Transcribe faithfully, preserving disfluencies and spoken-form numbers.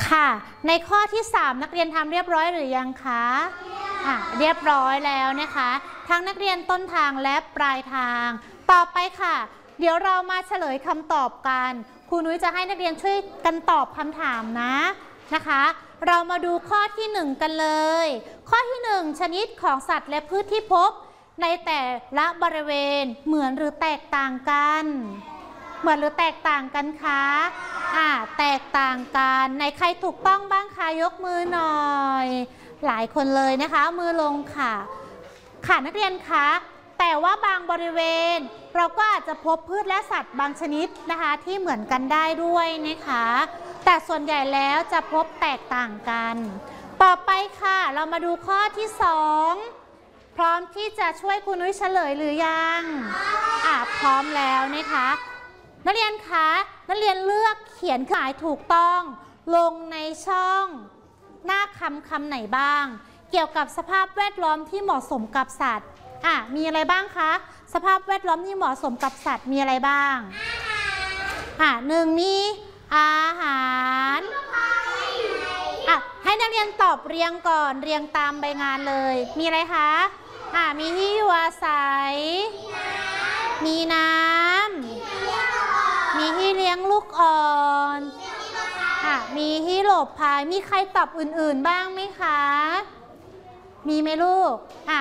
ค่ะในข้อที่สามนักเรียนทำเรียบร้อยหรือยังคะอ่ะเรียบร้อยแล้วนะคะทั้งนักเรียนต้นทางและปลายทางต่อไปค่ะเดี๋ยวเรามาเฉลยคำตอบกันครูนุ้ยจะให้นักเรียนช่วยกันตอบคำถามนะนะคะเรามาดูข้อที่หนึ่งกันเลยข้อที่หนึ่งชนิดของสัตว์และพืชที่พบในแต่ละบริเวณเหมือนหรือแตกต่างกันเหมือนหรือแตกต่างกันคะอ่าแตกต่างกันในใครถูกต้องบ้างคะยกมือหน่อยหลายคนเลยนะคะมือลงค่ะค่ะนักเรียนคะแต่ว่าบางบริเวณเราก็อาจจะพบพืชและสัตว์บางชนิดนะคะที่เหมือนกันได้ด้วยนะคะแต่ส่วนใหญ่แล้วจะพบแตกต่างกันต่อไปค่ะเรามาดูข้อที่สองพร้อมที่จะช่วยครูนุ้ยเฉลยหรือยังอ่ะพร้อมแล้วนะคะนักเรียนคะนักเรียนเลือกเขียนหมายถูกต้องลงในช่องหน้าคำคำไหนบ้างเกี่ยวกับสภาพแวดล้อมที่เหมาะสมกับสัตว์อ่ะมีอะไรบ้างคะสภาพแวดล้อมที่เหมาะสมกับสัตว์มีอะไรบ้างอ่ะหนึ่งมีอาหารอ่ะให้นักเรียนตอบเรียงก่อนเรียงตามใบงานเลยมีอะไรคะอ่ะมีที่อยู่อาศัยมีน้ำมีที่เลี้ยงลูกอ่อนอ่ะมีที่หลบภัยมีใครตอบอื่นๆบ้างไหมคะมีไหมลูกอ่ะ